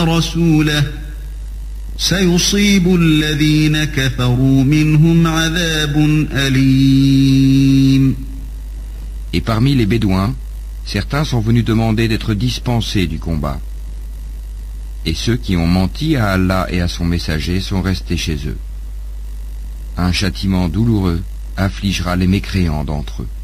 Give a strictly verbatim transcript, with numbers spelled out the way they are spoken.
رسوله سيصيب الذين كفروا منهم عذاب أليم. Et parmi les Bédouins, certains sont venus demander d'être dispensés du combat. Et ceux qui ont menti à Allah et à son messager sont restés chez eux. Un châtiment douloureux affligera les mécréants d'entre eux.